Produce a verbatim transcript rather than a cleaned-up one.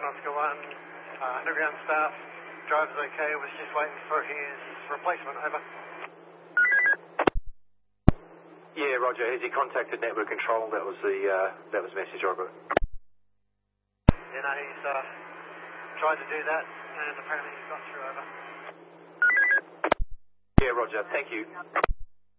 Oscar one, uh, underground staff, driver's okay, was just waiting for his replacement, over. Yeah, Roger, has he contacted network control? That was the, uh, that was the message, Roger. You know, he's, uh, tried to do that, and apparently he's got through, over. Yeah, Roger, thank you.